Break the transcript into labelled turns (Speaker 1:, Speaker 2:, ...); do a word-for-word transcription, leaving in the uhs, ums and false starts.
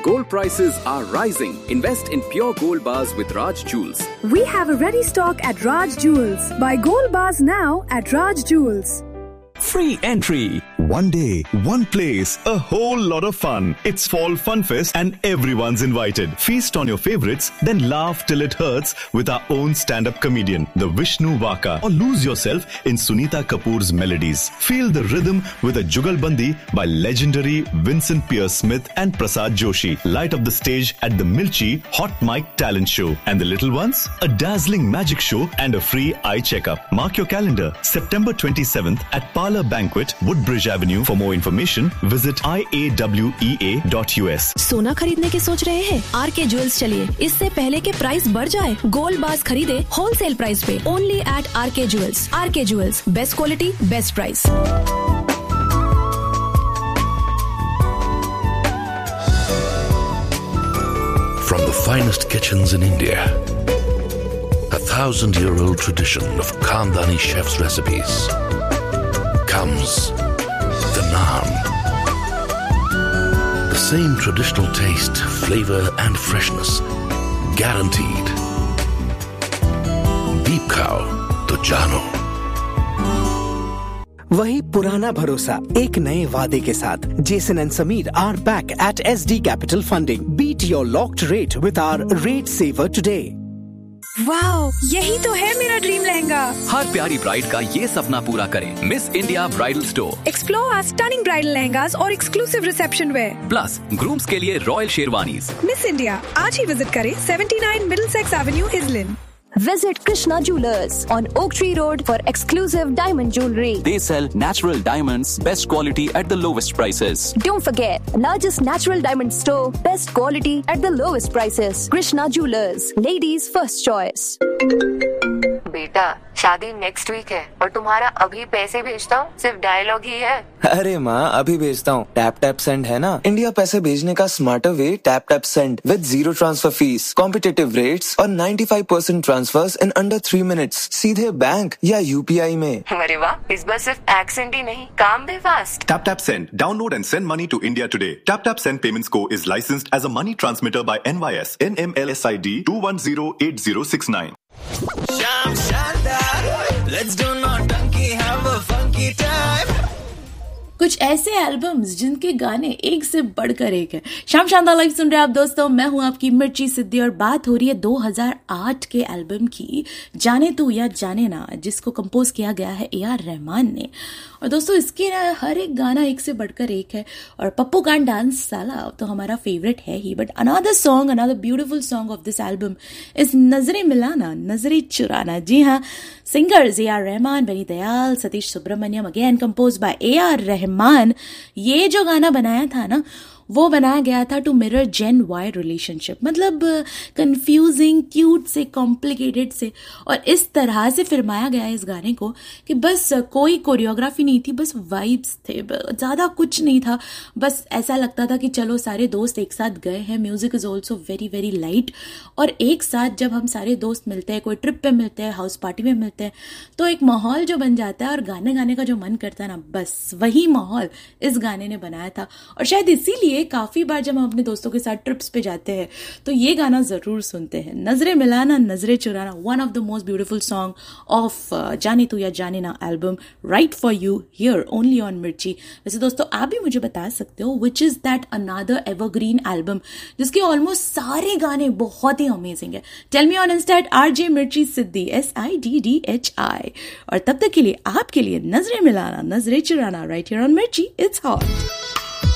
Speaker 1: Gold prices are rising. Invest in pure gold bars with Raj Jewels.
Speaker 2: We have a ready stock at Raj Jewels. Buy gold bars now at Raj Jewels.
Speaker 3: Free entry.
Speaker 4: One day, one place, a whole lot of fun. It's Fall Fun Fest and everyone's invited. Feast on your favorites, then laugh till it hurts with our own stand-up comedian, the Vishnu Vaka. Or lose yourself in Sunita Kapoor's melodies. Feel the rhythm with a Jugalbandi by legendary Vincent Pierce Smith and Prasad Joshi. Light up the stage at the Milchi Hot Mic Talent Show. And the little ones? A dazzling magic show and a free eye checkup. Mark your calendar. September twenty-seventh at Parlor Banquet, Woodbridge Avenue. For more information, visit I A W E A dot U S.
Speaker 5: सोना खरीदने की सोच रहे हैं? Are के jewels चलिए, इससे पहले के प्राइस बढ़ जाए, गोल्ड बार्स खरीदे होलसेल प्राइस पे, ओनली एट आर के ज्वेल्स. आर के jewels, best quality, best price.
Speaker 6: From the finest kitchens in India, a thousand-year-old tradition of Khandani chefs' recipes, comes the naan. The same traditional taste, flavor and freshness, guaranteed. Deep Khao to Jano.
Speaker 7: वही पुराना भरोसा एक नए वादे के साथ. Jason and Sameer are back at S D Capital Funding. Beat your locked rate with our rate saver today.
Speaker 2: Wow, यही तो है मेरा ड्रीम लहंगा.
Speaker 1: हर प्यारी ब्राइड का ये सपना पूरा करें. Miss India bridal store.
Speaker 2: Explore our stunning bridal lehengas और exclusive reception wear.
Speaker 1: Plus grooms के लिए रॉयल शेरवानीज.
Speaker 2: मिस इंडिया आज ही विजिट करें seventy-nine Middlesex Avenue, Islin.
Speaker 5: Visit Krishna Jewelers on Oak Tree Road for exclusive diamond jewelry.
Speaker 3: They sell natural diamonds, best quality at the lowest prices.
Speaker 5: Don't forget, largest natural diamond store, best quality at the lowest prices. Krishna Jewelers, ladies' first choice.
Speaker 8: बेटा, शादी next week है और तुम्हारा अभी पैसे भेजता हूँ सिर्फ डायलॉग ही है.
Speaker 9: अरे माँ, अभी भेजता हूँ. टैप टैप सेंड है ना, इंडिया पैसे भेजने का smarter way. Tap tap send with zero transfer fees, competitive rates और ninety-five percent transverse in under three minutes सीधे बैंक या यूपीआई में.
Speaker 8: अरे वाह, इस बार सिर्फ एक्सेंट ही नहीं, काम भी fast.
Speaker 4: Tap Tap Send. Download and send money to India today. Tap Tap Send Payments Co. is licensed as a money transmitter by N Y S N M L S I D two one zero eight zero six nine.
Speaker 10: Sham Shandar, let's do Nautanki, have a funky time.
Speaker 11: कुछ ऐसे albums जिनके गाने एक से बढ़कर एक है. शाम शानदार लाइव सुन रहे हैं आप दोस्तों. मैं हूं आपकी मिर्ची सिद्धि और बात हो रही है दो हज़ार आठ के एल्बम की, जाने तू या जाने ना, जिसको कंपोज किया गया है ए आर रहमान ने. और दोस्तों इसके ना हर एक गाना एक से बढ़कर एक है. और पप्पू कांट डांस साला तो हमारा फेवरेट है ही, but another song, another beautiful song of this album is नजरें मिलाना नजरें चुराना. जी हाँ, सिंगर्स ए आर रहमान, बनी Dayal, Satish Subramaniam, again compose bye A R Rahman. ये जो गाना बनाया था ना, वो बनाया गया था to mirror gen Y relationship. मतलब कंफ्यूजिंग, क्यूट से कॉम्प्लिकेटेड से, और इस तरह से फिल्माया गया इस गाने को कि बस कोई कोरियोग्राफी नहीं थी, बस वाइब्स थे, ज़्यादा कुछ नहीं था. बस ऐसा लगता था कि चलो सारे दोस्त एक साथ गए हैं. Music is also very very light, और एक साथ जब हम सारे दोस्त मिलते हैं, कोई ट्रिप पे मिलते हैं, हाउस पार्टी में मिलते हैं, तो एक माहौल जो बन जाता है और गाने गाने का जो मन करता है ना, बस वही माहौल इस गाने ने बनाया था. और शायद इसीलिए काफी बार जब हम अपने दोस्तों के साथ ट्रिप्स पे जाते हैं तो ये गाना जरूर सुनते हैं. नजरें मिलाना नजरें चुराना, one of the most beautiful song of जाने तू या जाने ना album, right for you here only on मिर्ची. वैसे दोस्तों आप भी मुझे बता सकते हो which is that another evergreen album जिसके ऑलमोस्ट सारे गाने बहुत ही अमेजिंग है. Tell me on Insta eight R J मिर्ची सिद्धि, S I D D H I. और तब तक के लिए आपके लिए नजरें मिलाना नजरें चुराना, राइट हियर ऑन मिर्ची. It's hot.